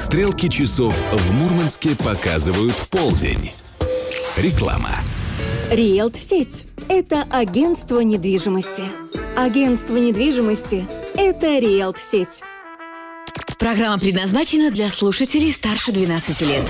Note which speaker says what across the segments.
Speaker 1: Стрелки часов в Мурманске показывают полдень. Реклама.
Speaker 2: Риэлт-сеть – это агентство недвижимости. Агентство недвижимости – это Риэлт-сеть.
Speaker 3: Программа предназначена для слушателей старше 12 лет.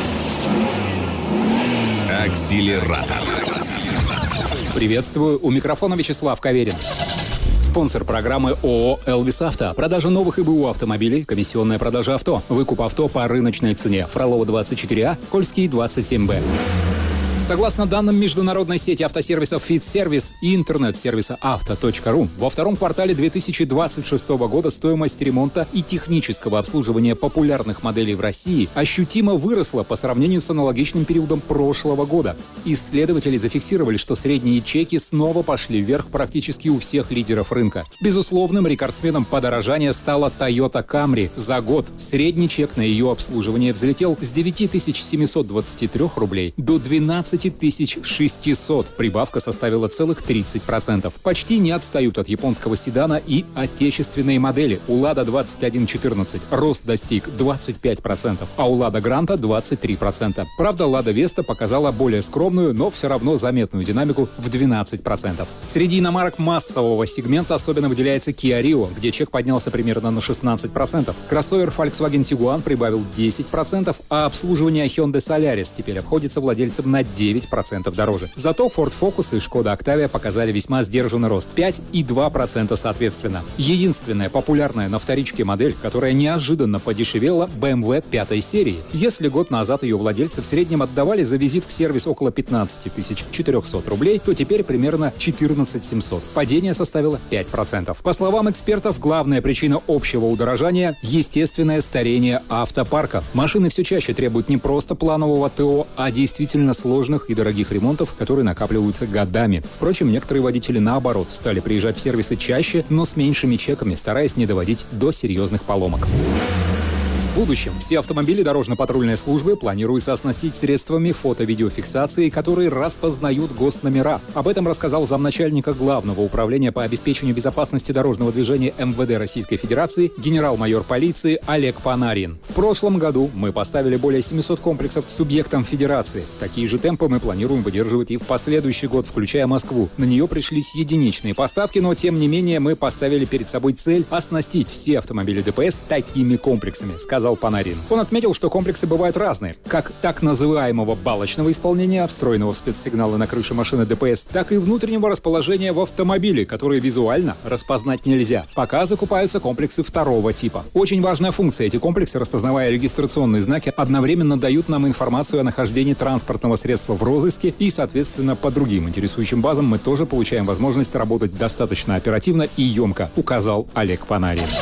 Speaker 1: Акселератор.
Speaker 4: Приветствую, у микрофона Вячеслав Каверин. Спонсор программы ООО «Элвис Авто». Продажа новых ИБУ автомобилей, комиссионная продажа авто, выкуп авто по рыночной цене. Фролова 24А, Кольский 27Б. Согласно данным международной сети автосервисов «Фит-сервис» и интернет-сервиса «Авто.ру», во втором квартале 2026 года стоимость ремонта и технического обслуживания популярных моделей в России ощутимо выросла по сравнению с аналогичным периодом прошлого года. Исследователи зафиксировали, что средние чеки снова пошли вверх практически у всех лидеров рынка. Безусловным рекордсменом подорожания стала Toyota Camry. За год средний чек на ее обслуживание взлетел с 9723 рублей до 12600. Прибавка составила целых 30%. Почти не отстают от японского седана и отечественные модели. У Lada 2114 рост достиг 25%, а у Lada Granta 23%. Правда, Lada Vesta показала более скромную, но все равно заметную динамику в 12%. Среди иномарок массового сегмента особенно выделяется Kia Rio, где чек поднялся примерно на 16%. Кроссовер Volkswagen Tiguan прибавил 10%, а обслуживание Hyundai Solaris теперь обходится владельцам на 9% дороже. Зато Ford Focus и Skoda Octavia показали весьма сдержанный рост – 5 и 2% соответственно. Единственная популярная на вторичке модель, которая неожиданно подешевела – BMW 5 серии. Если год назад ее владельцы в среднем отдавали за визит в сервис около 15 400 рублей, то теперь примерно 14 700. Падение составило 5%. По словам экспертов, главная причина общего удорожания – естественное старение автопарка. Машины все чаще требуют не просто планового ТО, а действительно сложных и дорогих ремонтов, которые накапливаются годами. Впрочем, некоторые водители, наоборот, стали приезжать в сервисы чаще, но с меньшими чеками, стараясь не доводить до серьезных поломок. В будущем все автомобили дорожно-патрульной службы планируется оснастить средствами фото-видеофиксации, которые распознают госномера. Об этом рассказал замначальника Главного управления по обеспечению безопасности дорожного движения МВД Российской Федерации генерал-майор полиции Олег Панарин. В прошлом году мы поставили более 700 комплексов субъектам Федерации. Такие же темпы мы планируем выдерживать и в последующий год, включая Москву. На нее пришлись единичные поставки, но тем не менее мы поставили перед собой цель оснастить все автомобили ДПС такими комплексами, сказал Панарин. Он отметил, что комплексы бывают разные, как так называемого балочного исполнения, встроенного в спецсигналы на крыше машины ДПС, так и внутреннего расположения в автомобиле, которые визуально распознать нельзя. Пока закупаются комплексы второго типа. Очень важная функция. Эти комплексы, распознавая регистрационные знаки, одновременно дают нам информацию о нахождении транспортного средства в розыске и, соответственно, по другим интересующим базам мы тоже получаем возможность работать достаточно оперативно и емко, указал Олег Панарин.